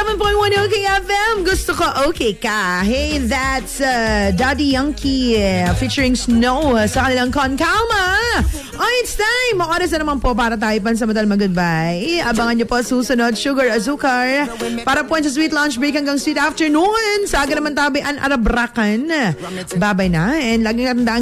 107.1 OK FM. Gusto ko okay ka. Hey, that's Daddy Yankee featuring Snow sa kanilang Con Calma. Oh, it's time. Oras na naman po para tayo pansamantal mag-goodbye. Abangan niyo po susunod Sugar Azúcar para po sa sweet lunch break hanggang sweet afternoon. Sa aga naman tabi an arabrakan. Babay na. And lagi nga tandaan